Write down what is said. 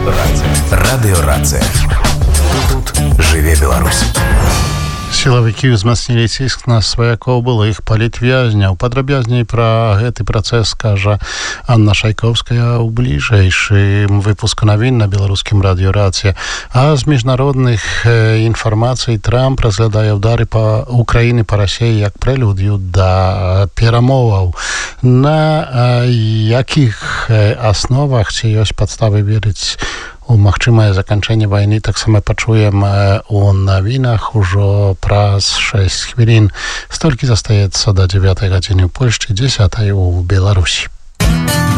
Радыёрацыя. Тут жыве Беларусь. Сілавікі ўзмацнілі ціск на сваякоў былых палітвязняў. Падрабязней пра гэты працэс скажа Анна Шайковская ў бліжэйшым выпуску навін на беларускім радыёрацыя. А з міжнародных інфармацый Трамп разглядае ўдары па Украіны па Расіі як прэлюдію да перамоваў. На якіх асновах ці ёсць падставы верыць у магчымае заканчэнне вайны, таксама пачуем у навінах ужо праз 6 хвілін. Столькі застаецца да 9 гадзіны ў Польшчы, 10 у Беларусі.